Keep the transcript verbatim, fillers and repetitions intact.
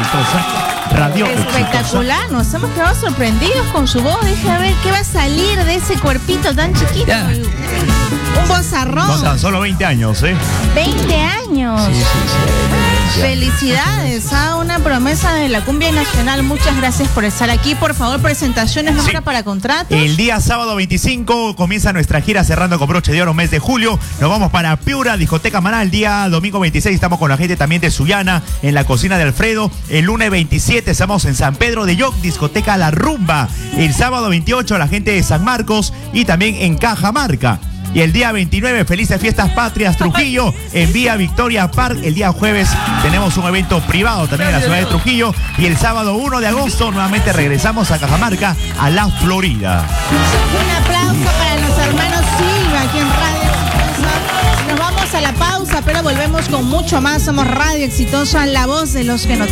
exitosa, radio Espectacular, exitosa. nos hemos quedado sorprendidos con su voz. Deja ver qué va a salir de ese cuerpito tan chiquito. Ya. Un vozarrón. No tan solo veinte años, ¿eh? veinte años. Sí, sí, sí. Felicidades a una promesa de la cumbia nacional. Muchas gracias por estar aquí. Por favor, presentaciones, número Sí. para contratos. El día sábado veinticinco comienza nuestra gira cerrando con broche de oro mes de julio. Nos vamos para Piura, discoteca Maná. El día domingo veintiséis estamos con la gente también de Sullana en la cocina de Alfredo. El lunes veintisiete estamos en San Pedro de Yoc, discoteca La Rumba. El sábado veintiocho la gente de San Marcos y también en Cajamarca. Y el día veintinueve, felices fiestas patrias Trujillo, en Vía Victoria Park. El día jueves tenemos un evento privado también en la ciudad de Trujillo. Y el sábado uno de agosto nuevamente regresamos a Cajamarca, a la Florida. Un aplauso para los hermanos Silva aquí en Radio Exitosa. Nos vamos a la pausa, pero volvemos con mucho más. Somos Radio Exitosa, la voz de los que no